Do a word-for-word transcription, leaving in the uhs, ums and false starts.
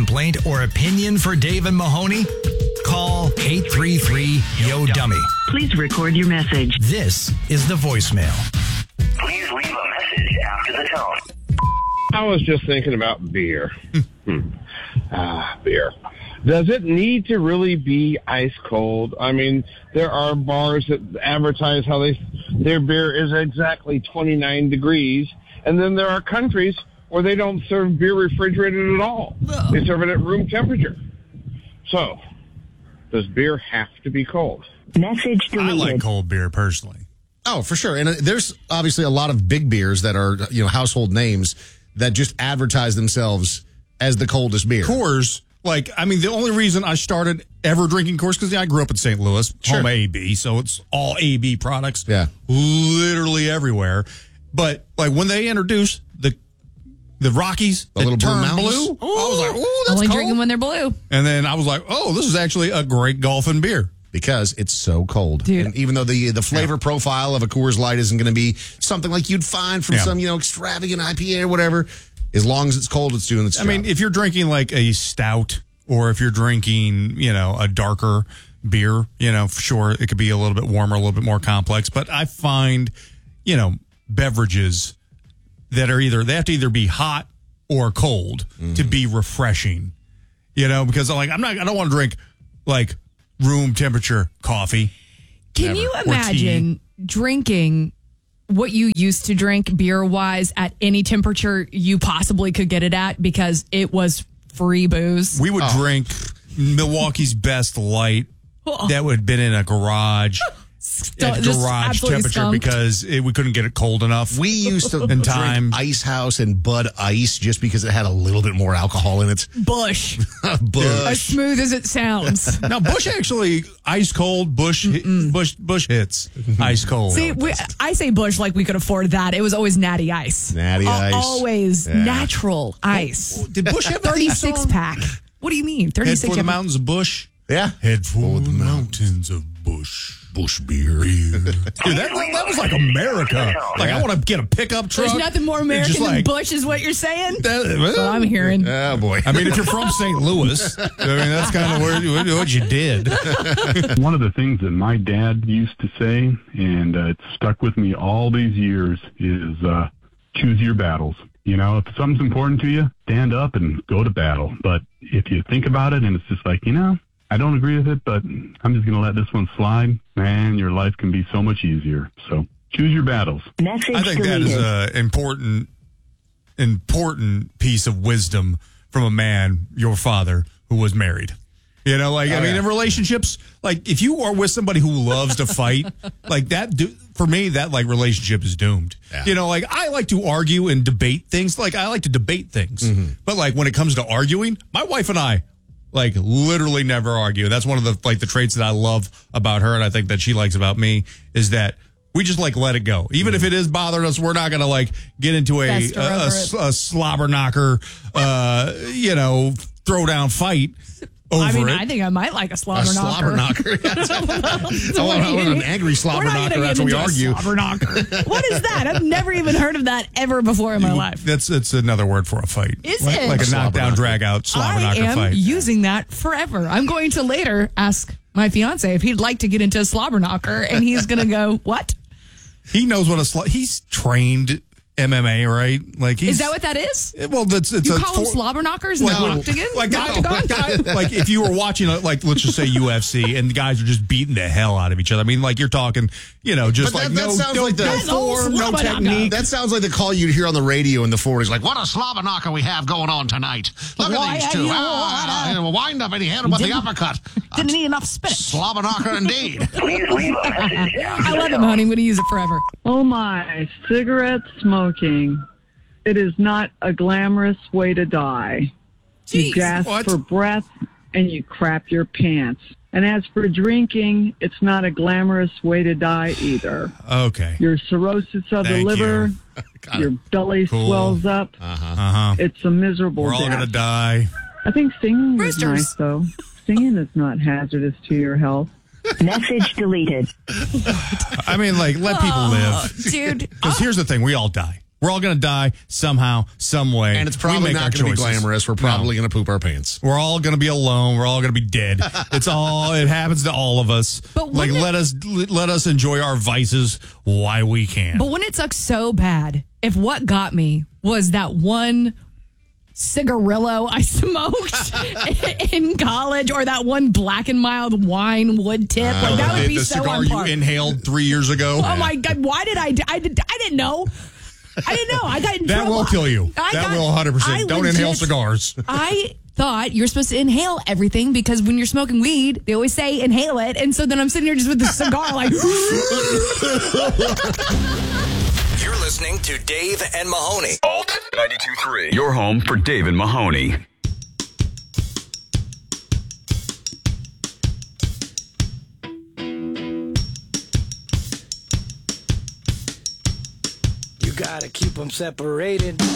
complaint, or opinion for Dave and Mahoney? Call eight three three, Y O, Dummy. Please record your message. This is the voicemail. Please leave a message after the tone. I was just thinking about beer. ah, beer. Does it need to really be ice cold? I mean, there are bars that advertise how they their beer is exactly twenty-nine degrees, and then there are countries where they don't serve beer refrigerated at all. They serve it at room temperature. So, does beer have to be cold? Message deleted. I like cold beer personally. Oh, for sure. And uh, there's obviously a lot of big beers that are, you know, household names that just advertise themselves as the coldest beer. Coors, like, I mean, the only reason I started ever drinking Coors, because I grew up in Saint Louis, Sure. home A B, so it's all A B products. Yeah. Literally everywhere. But, like, when they introduced the the Rockies, The little blue turned mountains? blue, I was like, oh, that's Only cold. drinking when they're blue. And then I was like, oh, this is actually a great golfing beer. Because it's so cold. Dude. And even though the the flavor Yeah. profile of a Coors Light isn't going to be something like you'd find from Yeah. some, you know, extravagant I P A or whatever, as long as it's cold, it's doing its I job. mean, if you're drinking like a stout or if you're drinking, you know, a darker beer, you know, for sure, it could be a little bit warmer, a little bit more complex. But I find, you know, beverages that are either, they have to either be hot or cold mm. to be refreshing, you know, because I'm like, I'm not, I don't want to drink like room temperature coffee. Can Never. you Or imagine drinking what you used to drink beer wise at any temperature you possibly could get it at because it was free booze? We would Oh. drink Milwaukee's Best Light that would have been in a garage. At Just garage absolutely temperature skunked. because it, we couldn't get it cold enough. we used to In drink time. Ice House and Bud Ice just because it had a little bit more alcohol in it. Bush. As Bush. smooth as it sounds. Now Bush actually ice cold. Bush hit, Bush Bush hits ice cold. See, we, I say Bush like we could afford that. It was always Natty Ice. Natty Al- Ice. Always Yeah. natural ice. Did Bush have a theme thirty-six song? pack. What do you mean? Head thirty-six for the pack. mountains of Bush. Yeah. Head for the mountains of Bush. Bush beer. Dude, that, that was like America. Like, I want to get a pickup truck. There's nothing more American Just like- than Bush is what you're saying? That- That's what I'm hearing. Oh, boy. I mean, if you're from Saint Louis, I mean, that's kind of where, what you did. One of the things that my dad used to say, and uh, it's stuck with me all these years, is uh, choose your battles. You know, if something's important to you, stand up and go to battle. But if you think about it and it's just like, you know, I don't agree with it, but I'm just going to let this one slide, man, your life can be so much easier. So choose your battles. Message I think that deleted. is an important, important piece of wisdom from a man, your father, who was married. You know, like, Oh, I mean, yeah. in relationships, like, if you are with somebody who loves to fight, like, that, do, for me, that, like, relationship is doomed. Yeah. You know, like, I like to argue and debate things. Like, I like to debate things. Mm-hmm. But, like, when it comes to arguing, my wife and I, like, literally never argue. That's one of the, like, the traits that I love about her, and I think that she likes about me, is that we just, like, let it go. Even if it is bothering us, we're not going to, like, get into a, a, Fester a, over s- it. a slobber knocker, uh, you know, throw down fight over I mean, it. I think I might like a A slobber slobber knocker. knocker. I want, I want an angry slobber We're not knocker gonna after get we into a argue. Slobber knocker. What is that? I've never even heard of that ever before in my life. That's that's another word for a fight. Is like, it? Like A a slobber knockdown, knocker. drag out, slobber I knocker am fight. using that forever. I'm going to later ask my fiance if he'd like to get into a slobber knocker, and he's going to go, what? He knows what a slo- he's trained M M A, right? Like he's Is that what that is? well, that's it's You a call them for- slobber knockers in the Like, octagon? like, Octagon? like, like if you were watching, a, like, let's just say U F C, and the guys are just beating the hell out of each other. I mean, like, you're talking, you know, just But like that- that no, sounds no, like the- no That's old form, no slobber knocker. technique. That sounds like the call you'd hear on the radio in the forties. Like, what a slobber knocker we have going on tonight. Look Why at these are two. you Ah, wanna- ah, wind up and he hit him with the Didn't- uppercut. Didn't need enough spinach. Slobber knocker indeed. Please leave a message after I the love it, tone. Mahoney. I'm going to use it forever. Oh my, cigarette smoking. It is not a glamorous way to die. Jeez, you gasp what? for breath and you crap your pants. And as for drinking, it's not a glamorous way to die either. Okay. Your cirrhosis of the Thank liver, you. your belly Cool. swells up. Uh huh. It's a miserable We're all death. gonna die. I think singing is Roosters. nice, though. Singing is not hazardous to your health. Message deleted. I mean, like, let people live. Dude. Because here's the thing: we all die. We're all going to die somehow, some way. And it's We probably make not our going to be choices. glamorous. We're probably No. going to poop our pants. We're all going to be alone. We're all going to be dead. It's all. It happens to all of us. But like, wouldn't let us let us enjoy our vices while we can. But wouldn't it suck so bad if what got me was that one cigarillo I smoked in college, or that one black and mild wine wood tip? Uh, like that would the, be the so cigar on you par. inhaled three years ago. Oh my God! Why did I? I did. I didn't know. I didn't know. I got in That trouble. will kill you. I that got- will one hundred percent. I Don't legit- inhale cigars. I thought you're supposed to inhale everything because when you're smoking weed, they always say inhale it. And so then I'm sitting here just with the cigar, like. You're listening to Dave and Mahoney. Alt ninety-two point three. Your home for Dave and Mahoney. You gotta keep them separated.